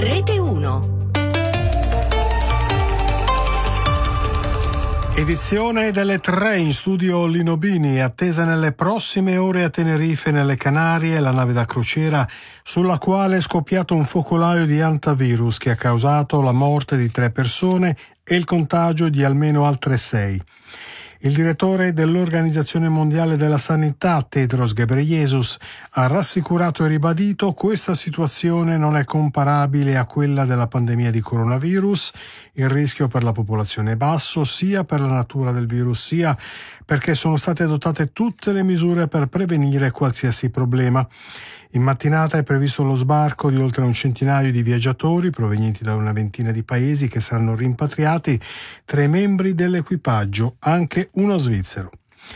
Rete 1. Edizione delle 3 in studio Lino Bini, attesa nelle prossime ore a Tenerife nelle Canarie la nave da crociera sulla quale è scoppiato un focolaio di hantavirus che ha causato la morte di 3 persone e il contagio di almeno altre 6. Il direttore dell'Organizzazione Mondiale della Sanità, Tedros Ghebreyesus, ha rassicurato e ribadito: questa situazione non è comparabile a quella della pandemia di coronavirus, il rischio per la popolazione è basso sia per la natura del virus sia perché sono state adottate tutte le misure per prevenire qualsiasi problema. In mattinata è previsto lo sbarco di oltre un centinaio di viaggiatori provenienti da una ventina di paesi che saranno rimpatriati, 3 membri dell'equipaggio, anche uno svizzero.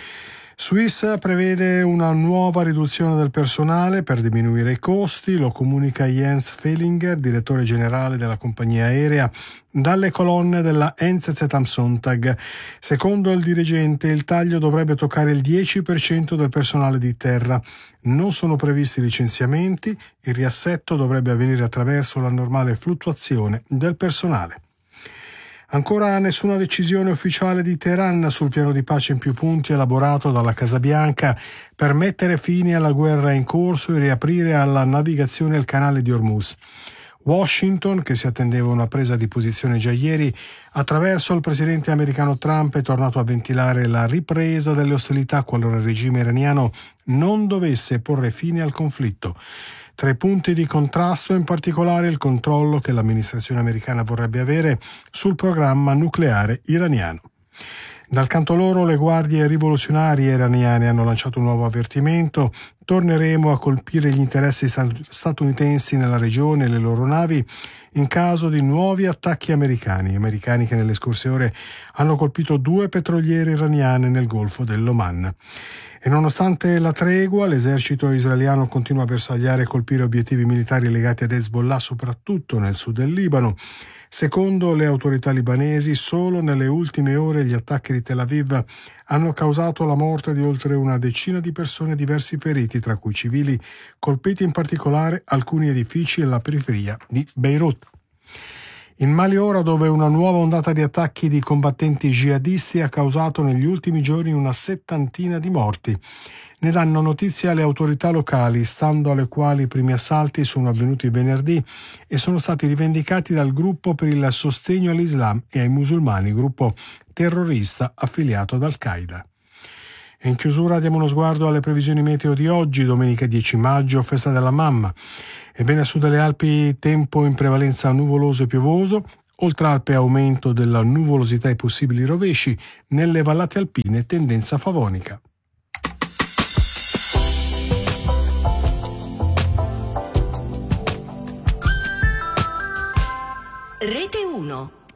Swiss prevede una nuova riduzione del personale per diminuire i costi, lo comunica Jens Fehlinger, direttore generale della compagnia aerea, dalle colonne della NZZ am Sonntag. Secondo il dirigente, il taglio dovrebbe toccare il 10% del personale di terra. Non sono previsti licenziamenti, il riassetto dovrebbe avvenire attraverso la normale fluttuazione del personale. Ancora nessuna decisione ufficiale di Teheran sul piano di pace in più punti elaborato dalla Casa Bianca per mettere fine alla guerra in corso e riaprire alla navigazione il canale di Hormuz. Washington, che si attendeva una presa di posizione già ieri, attraverso il presidente americano Trump è tornato a ventilare la ripresa delle ostilità qualora il regime iraniano non dovesse porre fine al conflitto. Tra i punti di contrasto in particolare il controllo che l'amministrazione americana vorrebbe avere sul programma nucleare iraniano. Dal canto loro, le guardie rivoluzionarie iraniane hanno lanciato un nuovo avvertimento: torneremo a colpire gli interessi statunitensi nella regione e le loro navi in caso di nuovi attacchi americani che nelle scorse ore hanno colpito 2 petroliere iraniane nel Golfo dell'Oman. E nonostante la tregua, l'esercito israeliano continua a bersagliare e colpire obiettivi militari legati ad Hezbollah, soprattutto nel sud del Libano. Secondo le autorità libanesi, solo nelle ultime ore gli attacchi di Tel Aviv hanno causato la morte di oltre una decina di persone e diversi feriti, tra cui civili, colpiti in particolare alcuni edifici nella periferia di Beirut. In Mali ora, dove una nuova ondata di attacchi di combattenti jihadisti ha causato negli ultimi giorni una 70ina di morti. Ne danno notizia le autorità locali, stando alle quali i primi assalti sono avvenuti venerdì e sono stati rivendicati dal gruppo per il sostegno all'Islam e ai musulmani, gruppo terrorista affiliato ad Al-Qaeda. E in chiusura diamo uno sguardo alle previsioni meteo di oggi, domenica 10 maggio, festa della mamma. Ebbene, a sud delle Alpi tempo in prevalenza nuvoloso e piovoso, oltre Alpe aumento della nuvolosità e possibili rovesci, nelle vallate alpine tendenza favonica. Rete 1.